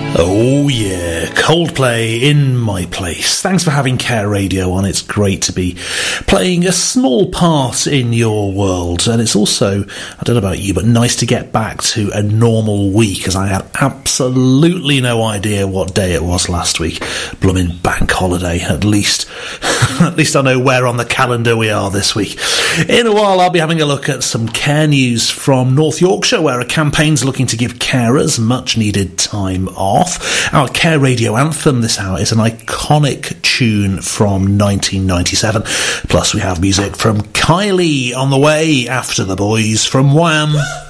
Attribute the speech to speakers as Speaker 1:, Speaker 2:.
Speaker 1: Oh yeah, Coldplay, In My Place. Thanks for having Care Radio on. It's great to be playing a small part in your world. And it's also, I don't know about you, but nice to get back to a normal week, as I had absolutely no idea what day it was last week. Blooming bank holiday, at least. At least I know where on the calendar we are this week. In a while, I'll be having a look at some care news from North Yorkshire, where a campaign's looking to give carers much needed time off. Our Care Radio anthem this hour is an iconic tune from 1997. Plus we have music from Kylie on the way after the boys from Wham!